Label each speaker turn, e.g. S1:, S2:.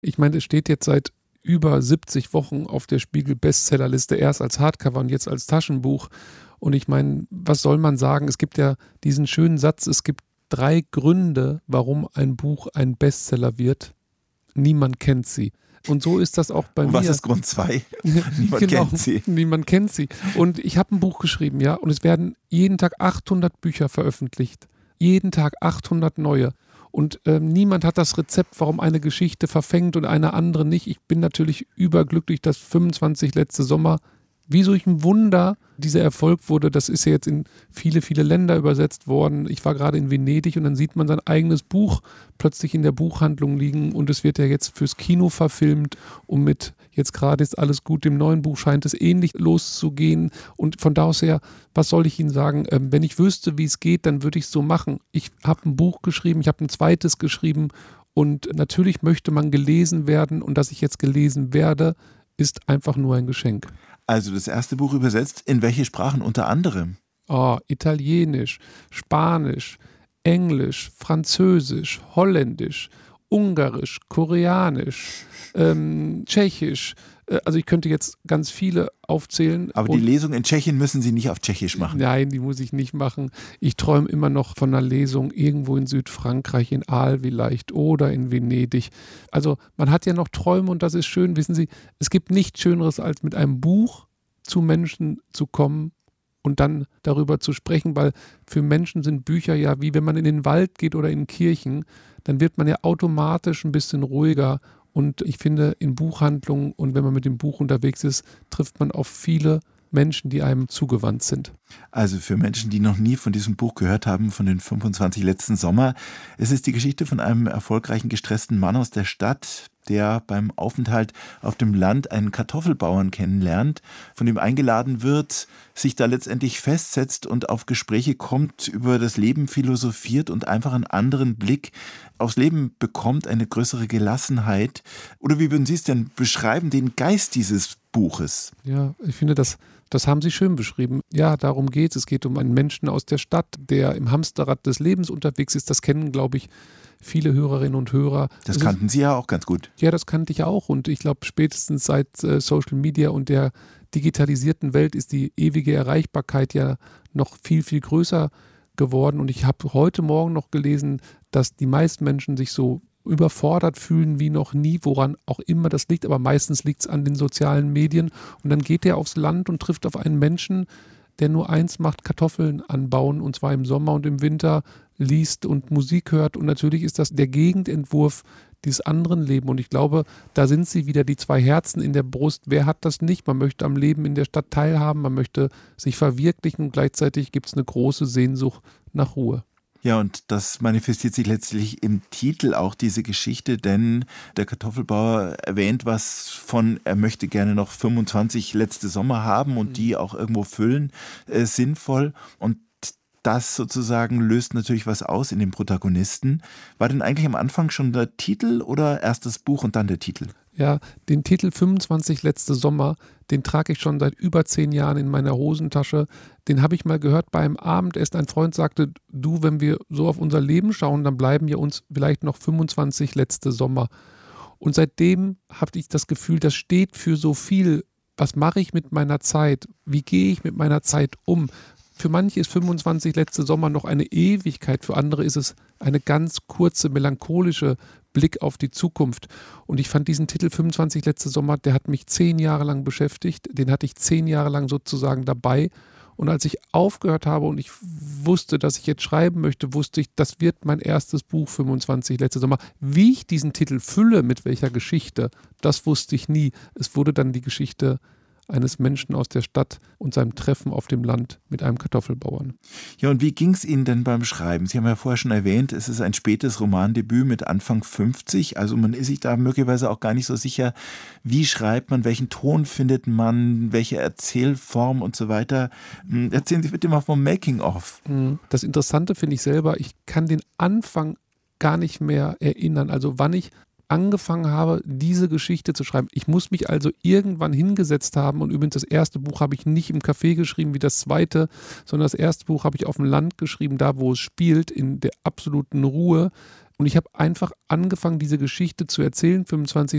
S1: Ich meine, es steht jetzt seit über 70 Wochen auf der Spiegel-Bestsellerliste, erst als Hardcover und jetzt als Taschenbuch. Und ich meine, was soll man sagen? Es gibt ja diesen schönen Satz, es gibt 3 Gründe, warum ein Buch ein Bestseller wird. Niemand kennt sie. Und so ist das auch bei mir.
S2: Und was ist Grund 2? Niemand kennt sie.
S1: Niemand kennt sie. Und ich habe ein Buch geschrieben, ja, und es werden jeden Tag 800 Bücher veröffentlicht. Jeden Tag 800 neue. Und niemand hat das Rezept, warum eine Geschichte verfängt und eine andere nicht. Ich bin natürlich überglücklich, dass 25 letzte Sommer wie durch ein Wunder dieser Erfolg wurde. Das ist ja jetzt in viele, viele Länder übersetzt worden. Ich war gerade in Venedig und dann sieht man sein eigenes Buch plötzlich in der Buchhandlung liegen und es wird ja jetzt fürs Kino verfilmt und mit jetzt gerade ist alles gut, dem neuen Buch scheint es ähnlich loszugehen und von da aus her, was soll ich Ihnen sagen, wenn ich wüsste, wie es geht, dann würde ich es so machen. Ich habe ein Buch geschrieben, ich habe ein zweites geschrieben und natürlich möchte man gelesen werden und dass ich jetzt gelesen werde, ist einfach nur ein Geschenk.
S2: Also das erste Buch übersetzt in welche Sprachen unter anderem?
S1: Italienisch, Spanisch, Englisch, Französisch, Holländisch, Ungarisch, Koreanisch, Tschechisch. Also ich könnte jetzt ganz viele aufzählen.
S2: Aber die Lesung in Tschechien müssen Sie nicht auf Tschechisch machen.
S1: Nein, die muss ich nicht machen. Ich träume immer noch von einer Lesung irgendwo in Südfrankreich, in Aal vielleicht oder in Venedig. Also man hat ja noch Träume und das ist schön. Wissen Sie, es gibt nichts Schöneres, als mit einem Buch zu Menschen zu kommen und dann darüber zu sprechen, weil für Menschen sind Bücher ja wie wenn man in den Wald geht oder in Kirchen, dann wird man ja automatisch ein bisschen ruhiger. Und ich finde, in Buchhandlungen und wenn man mit dem Buch unterwegs ist, trifft man auf viele Menschen, die einem zugewandt sind.
S2: Also für Menschen, die noch nie von diesem Buch gehört haben, von den 25 letzten Sommer. Es ist die Geschichte von einem erfolgreichen, gestressten Mann aus der Stadt, der beim Aufenthalt auf dem Land einen Kartoffelbauern kennenlernt, von dem eingeladen wird, sich da letztendlich festsetzt und auf Gespräche kommt, über das Leben philosophiert und einfach einen anderen Blick aufs Leben bekommt, eine größere Gelassenheit. Oder wie würden Sie es denn beschreiben, den Geist dieses Buches?
S1: Ja, ich finde, das haben Sie schön beschrieben. Ja, darum geht es. Es geht um einen Menschen aus der Stadt, der im Hamsterrad des Lebens unterwegs ist. Das kennen, glaube ich, viele Hörerinnen und Hörer.
S2: Das kannten Sie ja auch ganz gut.
S1: Ja, das kannte ich auch. Und ich glaube, spätestens seit Social Media und der digitalisierten Welt ist die ewige Erreichbarkeit ja noch viel, viel größer geworden. Und ich habe heute Morgen noch gelesen, dass die meisten Menschen sich so überfordert fühlen wie noch nie, woran auch immer das liegt. Aber meistens liegt es an den sozialen Medien. Und dann geht er aufs Land und trifft auf einen Menschen, der nur eins macht, Kartoffeln anbauen, und zwar im Sommer und im Winter, liest und Musik hört. Und natürlich ist das der Gegenentwurf dieses anderen Leben. Und ich glaube, da sind sie wieder, die 2 Herzen in der Brust. Wer hat das nicht? Man möchte am Leben in der Stadt teilhaben, man möchte sich verwirklichen und gleichzeitig gibt es eine große Sehnsucht nach Ruhe.
S2: Ja, und das manifestiert sich letztlich im Titel auch, diese Geschichte, denn der Kartoffelbauer erwähnt was von, er möchte gerne noch 25 letzte Sommer haben und die auch irgendwo füllen, sinnvoll. Und das sozusagen löst natürlich was aus in dem Protagonisten. War denn eigentlich am Anfang schon der Titel oder erst das Buch und dann der Titel?
S1: Ja, den Titel 25 letzte Sommer, den trage ich schon seit über 10 Jahren in meiner Hosentasche. Den habe ich mal gehört bei einem Abendessen. Ein Freund sagte, du, wenn wir so auf unser Leben schauen, dann bleiben ja uns vielleicht noch 25 letzte Sommer. Und seitdem habe ich das Gefühl, das steht für so viel. Was mache ich mit meiner Zeit? Wie gehe ich mit meiner Zeit um? Für manche ist 25 letzte Sommer noch eine Ewigkeit, für andere ist es eine ganz kurze, melancholische Blick auf die Zukunft. Und ich fand diesen Titel 25 letzte Sommer, der hat mich 10 Jahre lang beschäftigt, den hatte ich 10 Jahre lang sozusagen dabei. Und als ich aufgehört habe und ich wusste, dass ich jetzt schreiben möchte, wusste ich, das wird mein erstes Buch 25 letzte Sommer. Wie ich diesen Titel fülle, mit welcher Geschichte, das wusste ich nie. Es wurde dann die Geschichte eines Menschen aus der Stadt und seinem Treffen auf dem Land mit einem Kartoffelbauern.
S2: Ja, und wie ging es Ihnen denn beim Schreiben? Sie haben ja vorher schon erwähnt, es ist ein spätes Romandebüt mit Anfang 50, also man ist sich da möglicherweise auch gar nicht so sicher, wie schreibt man, welchen Ton findet man, welche Erzählform und so weiter. Erzählen Sie bitte mal vom Making-of.
S1: Das Interessante finde ich selber, ich kann den Anfang gar nicht mehr erinnern, also wann ich angefangen habe, diese Geschichte zu schreiben. Ich muss mich also irgendwann hingesetzt haben und übrigens das erste Buch habe ich nicht im Café geschrieben wie das zweite, sondern das erste Buch habe ich auf dem Land geschrieben, da wo es spielt, in der absoluten Ruhe. Und ich habe einfach angefangen, diese Geschichte zu erzählen, 25